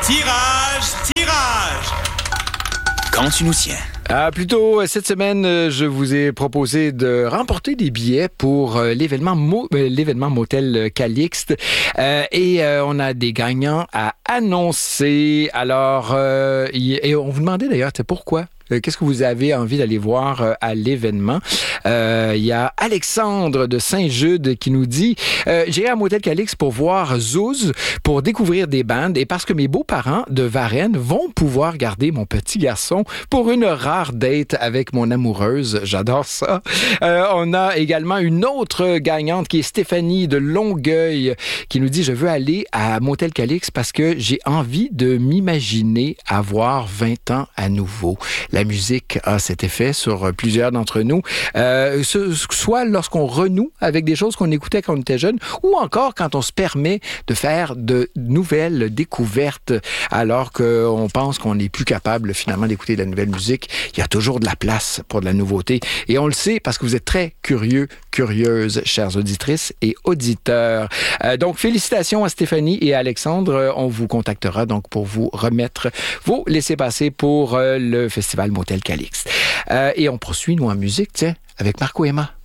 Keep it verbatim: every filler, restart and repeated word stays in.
Tirage, tirage. Quand tu nous tiens. Ah, plus tôt cette semaine, je vous ai proposé de remporter des billets pour euh, l'événement Mo- euh, l'événement Motel Calixte euh, et euh, on a des gagnants à annoncer. Alors, euh, y- et on vous demandait d'ailleurs, c'est pourquoi? Qu'est-ce que vous avez envie d'aller voir euh, à l'événement? Il euh, y a Alexandre de Saint-Jude qui nous dit euh, « J'irai à Motel Calixte pour voir Zouz, pour découvrir des bandes et parce que mes beaux-parents de Varennes vont pouvoir garder mon petit garçon pour une rare date avec mon amoureuse. » J'adore ça. Euh, on a également une autre gagnante qui est Stéphanie de Longueuil qui nous dit « Je veux aller à Motel Calixte parce que j'ai envie de m'imaginer avoir vingt ans à nouveau. » La musique a cet effet sur plusieurs d'entre nous, euh, soit lorsqu'on renoue avec des choses qu'on écoutait quand on était jeune, ou encore quand on se permet de faire de nouvelles découvertes alors qu'on pense qu'on n'est plus capable finalement d'écouter de la nouvelle musique. Il y a toujours de la place pour de la nouveauté. Et on le sait parce que vous êtes très curieux, curieuses, chères auditrices et auditeurs. Euh, donc, félicitations à Stéphanie et à Alexandre. On vous contactera donc pour vous remettre vos laissez-passer pour euh, le festival Motel Calixte. Euh, et on poursuit, nous, en musique, tiens, avec Marco Emma.